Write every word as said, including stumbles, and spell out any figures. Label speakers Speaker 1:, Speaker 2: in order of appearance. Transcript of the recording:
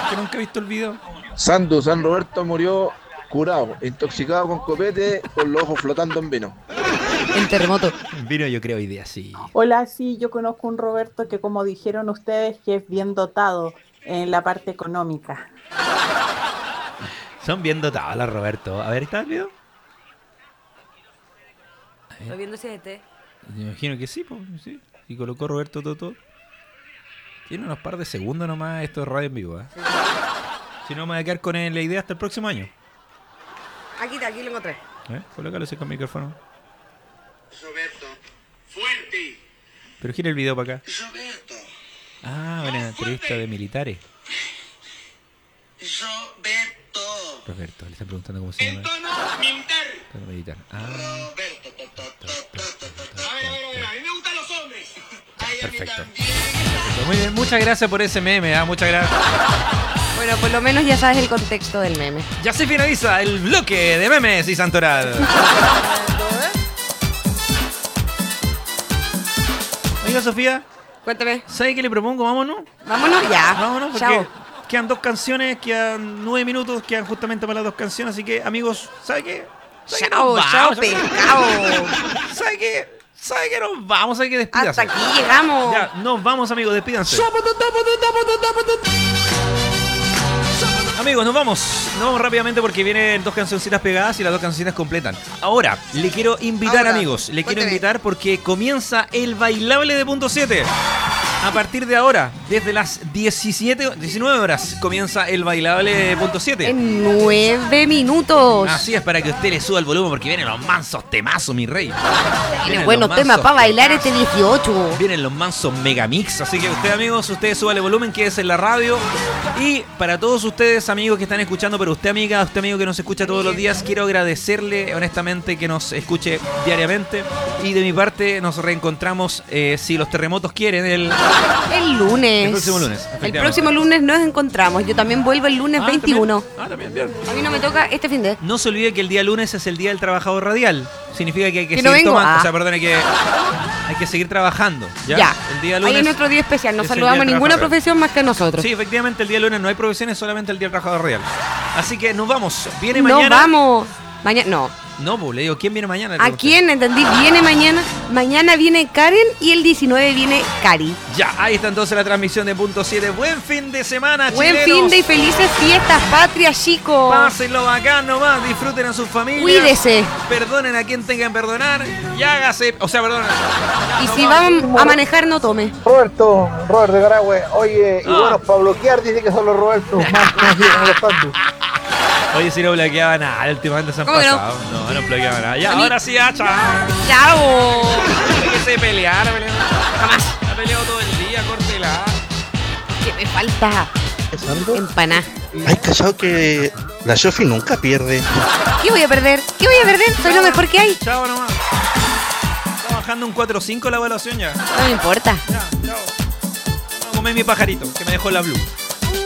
Speaker 1: que nunca he visto el video.
Speaker 2: Sandu, San Roberto murió curado, intoxicado con copete, con los ojos flotando en vino.
Speaker 3: En terremoto.
Speaker 1: Vino yo creo hoy día, sí.
Speaker 4: Hola, sí, yo conozco un Roberto que, como dijeron ustedes, que es bien dotado en la parte económica.
Speaker 1: Son bien dotados los Roberto. A ver, ¿está el video?
Speaker 3: Estoy viendo ese este.
Speaker 1: Me imagino que sí, pues, sí. Y colocó Roberto Toto. Tiene unos par de segundos nomás esto de radio en vivo, ¿eh? Sí. Si no, me voy a quedar con la idea hasta el próximo año.
Speaker 3: Aquí está, aquí lo encontré.
Speaker 1: ¿Eh? Colócalo así con micrófono.
Speaker 5: Roberto, fuerte.
Speaker 1: Pero gira el video para acá.
Speaker 5: Roberto.
Speaker 1: Ah, una entrevista de militares.
Speaker 5: Roberto.
Speaker 1: Roberto, le están preguntando cómo se llama.
Speaker 5: En tono militar.
Speaker 1: Tono militar. Ah.
Speaker 5: Roberto. To, to, to, to, to, to. A ver, a ver, a ver. A mí me gustan los hombres. Ay, a mí
Speaker 1: Perfecto.
Speaker 5: también.
Speaker 1: Muy bien, muchas gracias por ese meme, ¿eh? Muchas gracias.
Speaker 3: Bueno, por lo menos ya sabes el contexto del meme.
Speaker 1: Ya se finaliza el bloque de memes y Santoral. Oiga, Sofía,
Speaker 3: Cuéntame.
Speaker 1: ¿sabe qué le propongo? Vámonos.
Speaker 3: Vámonos ya.
Speaker 1: Vámonos, porque
Speaker 3: Chao.
Speaker 1: quedan dos canciones, quedan nueve minutos, quedan justamente para las dos canciones. Así que, amigos, ¿sabe qué? ¿Sabe que
Speaker 3: Chao,
Speaker 1: nos
Speaker 3: chao,
Speaker 1: vamos?
Speaker 3: pescado.
Speaker 1: ¿Sabe qué? ¿Sabe que nos vamos? ¿Sabe que despídase?
Speaker 3: Hasta aquí llegamos.
Speaker 1: Ya, nos vamos, amigos, despídanse. Amigos, nos vamos. Nos vamos rápidamente porque vienen dos cancioncitas pegadas y las dos cancioncitas completan. Ahora, le quiero invitar,
Speaker 3: Ahora,
Speaker 1: amigos. Le quiero
Speaker 3: cuénteme.
Speaker 1: invitar porque comienza el bailable de Punto siete. A partir de ahora, desde las diecisiete, diecinueve horas, comienza el bailable de Punto siete.
Speaker 3: En nueve minutos.
Speaker 1: Así es, para que usted le suba el volumen porque vienen los mansos temazos, mi rey.
Speaker 3: Tiene
Speaker 1: Vienen
Speaker 3: buenos
Speaker 1: los
Speaker 3: temas
Speaker 1: mansos
Speaker 3: para bailar este
Speaker 1: temazos.
Speaker 3: dieciocho.
Speaker 1: Vienen los mansos megamix, así que usted, amigos, usted súbale volumen, quédese en la radio. Y para todos ustedes, amigos que están escuchando, pero usted, amiga, usted, amigo que nos escucha todos los días, quiero agradecerle honestamente que nos escuche diariamente. Y de mi parte nos reencontramos, eh, si los terremotos quieren, el,
Speaker 3: El lunes.
Speaker 1: el próximo lunes.
Speaker 3: El
Speaker 1: efectivamente.
Speaker 3: próximo lunes nos encontramos. Yo también vuelvo el lunes
Speaker 1: Ah,
Speaker 3: veintiuno.
Speaker 1: ¿también? Ah, también, bien.
Speaker 3: A mí no me toca este fin de.
Speaker 1: No se olvide que el día lunes es el día del trabajador radial. Significa que hay que,
Speaker 3: Que
Speaker 1: seguir
Speaker 3: no vengo.
Speaker 1: tomando.
Speaker 3: Ah.
Speaker 1: O sea, perdón, hay que, hay que seguir trabajando. Ya.
Speaker 3: Ya.
Speaker 1: El día
Speaker 3: Ahí
Speaker 1: lunes.
Speaker 3: es nuestro día especial. No
Speaker 1: es el
Speaker 3: saludamos
Speaker 1: día
Speaker 3: a
Speaker 1: del
Speaker 3: ninguna
Speaker 1: trabajador.
Speaker 3: profesión más que a nosotros.
Speaker 1: Sí, efectivamente, el día lunes no hay profesiones, solamente el día del trabajador radial. Así que nos vamos. Viene
Speaker 3: Nos
Speaker 1: mañana.
Speaker 3: vamos. Mañana. No.
Speaker 1: No, pues le digo, ¿quién viene mañana? Le
Speaker 3: ¿A
Speaker 1: pregunté.
Speaker 3: quién? ¿Entendí? Viene mañana. Mañana viene Karen y el diecinueve viene Cari.
Speaker 1: Ya, ahí está entonces la transmisión de Punto siete. Buen fin de semana,
Speaker 3: Buen
Speaker 1: chilenos.
Speaker 3: fin de y felices fiestas patrias, chicos.
Speaker 1: Pásenlo bacán nomás, disfruten a sus familias.
Speaker 3: Cuídese.
Speaker 1: Perdonen a quien tengan que perdonar y hágase. O sea, perdón.
Speaker 3: Y si van a manejar, no tome.
Speaker 2: Roberto, Robert de Carahue, oye, y
Speaker 1: Ah.
Speaker 2: bueno, para bloquear dice que son los Roberto, más más bien los Sandu.
Speaker 1: Oye, si no bloqueaba nada, últimamente se han
Speaker 3: ¿Cómo que no?
Speaker 1: pasado. No, no, bloqueaba nada. Ya,
Speaker 3: A mí-
Speaker 1: ahora sí, ya, chao.
Speaker 3: ¡Chao!
Speaker 1: Hay que se pelear, pelear.
Speaker 3: Jamás.
Speaker 1: Ha peleado todo el día, córtela.
Speaker 3: ¿Qué me falta? Empaná.
Speaker 6: Hay cachado que la Sofi nunca pierde.
Speaker 3: ¿Qué voy a perder? ¿Qué voy a perder? Soy lo mejor que hay.
Speaker 1: Chao nomás. Está bajando un cuatro cinco la evaluación ya.
Speaker 3: No me importa.
Speaker 1: Ya, chao. Vamos a comer mi pajarito, que me dejó la blue.